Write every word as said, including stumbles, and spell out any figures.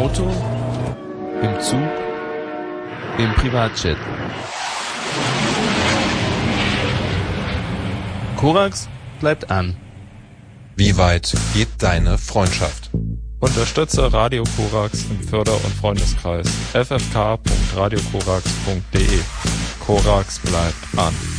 Auto, im Zug, im Privatjet. Korax bleibt an. Wie weit geht deine Freundschaft? Unterstütze Radio Korax im Förder- und Freundeskreis. f f k punkt radio korax punkt d e. Korax bleibt an.